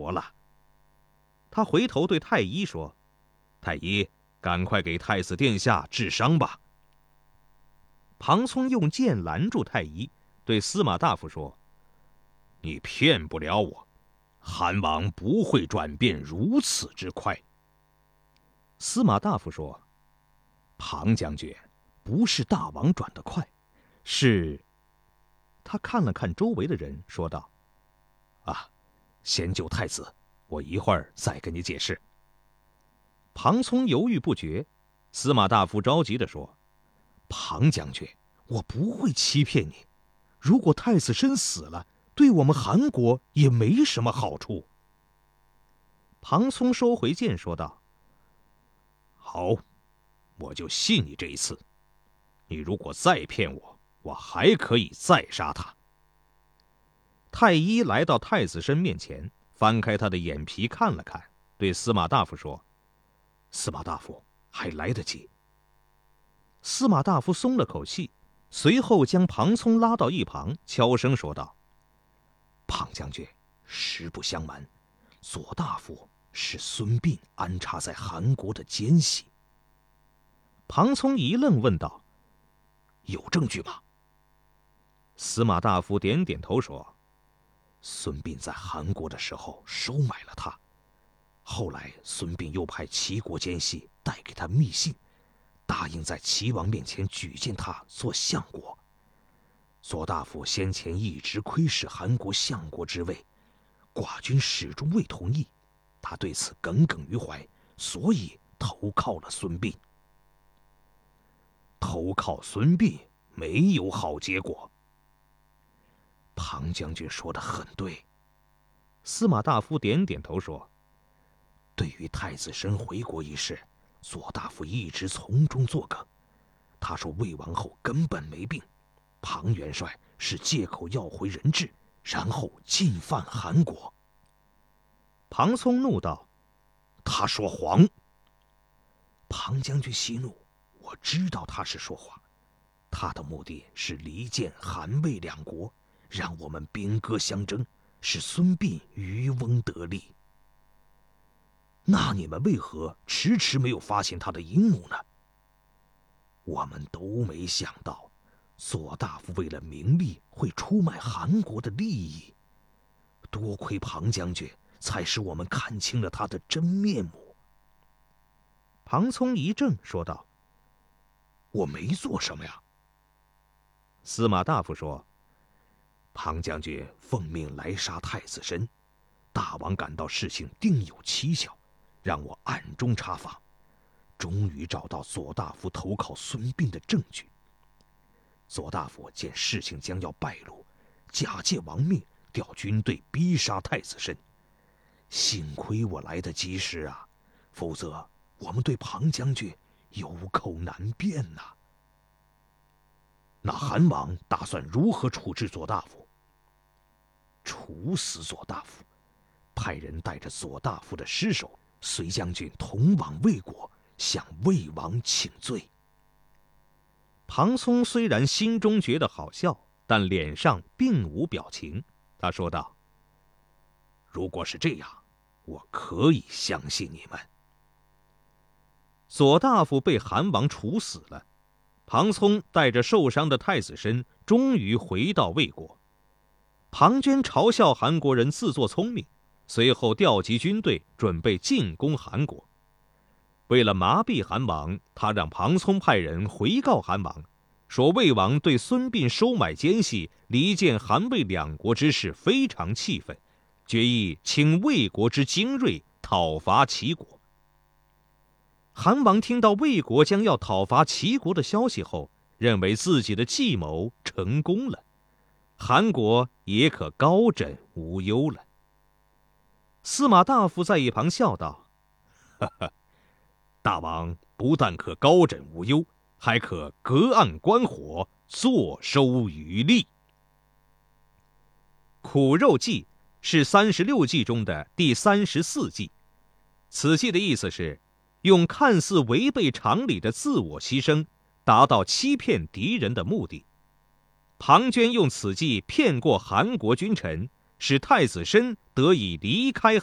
国了。他回头对太医说：“太医，赶快给太子殿下治伤吧。”庞聪用剑拦住太医，对司马大夫说：“你骗不了我，韩王不会转变如此之快。”司马大夫说：“庞将军，不是大王转得快，是……”他看了看周围的人，说道：“啊，先救太子，我一会儿再跟你解释。”庞聪犹豫不决，司马大夫着急地说：“庞将军，我不会欺骗你。如果太子申死了，对我们韩国也没什么好处。”庞聪收回剑，说道：“好，我就信你这一次。你如果再骗我，我还可以再杀他。”太医来到太子申面前，翻开他的眼皮看了看，对司马大夫说：“司马大夫，还来得及。”司马大夫松了口气，随后将庞聪拉到一旁，悄声说道：“庞将军，实不相瞒，左大夫是孙膑安插在韩国的奸细。”庞聪一愣，问道：“有证据吗？”司马大夫点点头说：“孙膑在韩国的时候收买了他，后来孙膑又派齐国奸细带给他密信，答应在齐王面前举荐他做相国。左大夫先前一直窥视韩国相国之位，寡君始终未同意，他对此耿耿于怀，所以投靠了孙膑。投靠孙膑没有好结果。”庞将军说得很对。司马大夫点点头说：“对于太子申回国一事，左大夫一直从中作梗。他说魏王后根本没病，庞元帅是借口要回人质，然后进犯韩国。”庞聪怒道：“他说谎！”庞将军息怒，我知道他是说谎，他的目的是离间韩魏两国，让我们兵戈相争，使孙膑渔翁得利。那你们为何迟迟没有发现他的阴谋呢？我们都没想到，左大夫为了名利会出卖韩国的利益。多亏庞将军，才使我们看清了他的真面目。庞聪一怔，说道：“我没做什么呀。”司马大夫说：“庞将军奉命来杀太子申，大王感到事情定有蹊跷，让我暗中查访，终于找到左大夫投靠孙膑的证据。左大夫见事情将要败露，假借王命调军队逼杀太子申。幸亏我来得及时啊，否则我们对庞将军有口难辩呐。那韩王打算如何处置左大夫？”“处死左大夫，派人带着左大夫的尸首，随将军同往魏国，向魏王请罪。”庞聪虽然心中觉得好笑，但脸上并无表情。他说道：“如果是这样，我可以相信你们。”左大夫被韩王处死了，庞聪带着受伤的太子申终于回到魏国。庞涓嘲笑韩国人自作聪明，随后调集军队准备进攻韩国。为了麻痹韩王，他让庞聪派人回告韩王，说魏王对孙膑收买奸细、离间韩魏两国之事非常气愤，决意请魏国之精锐讨伐齐国。韩王听到魏国将要讨伐齐国的消息后，认为自己的计谋成功了，韩国也可高枕无忧了。司马大夫在一旁笑道：“哈哈，大王不但可高枕无忧，还可隔岸观火，坐收渔利。”苦肉计是36计中的第34计，此计的意思是用看似违背常理的自我牺牲，达到欺骗敌人的目的。庞涓用此计骗过韩国君臣，使太子申得以离开